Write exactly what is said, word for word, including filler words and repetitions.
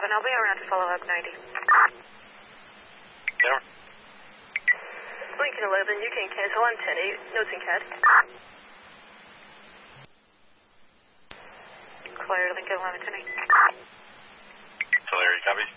eleven. I'll be around to follow up ninety. There. Lincoln eleven, you can cancel on ten eight. Notes in C A D. Clear, Lincoln eleven, ten eight. Clear, copy.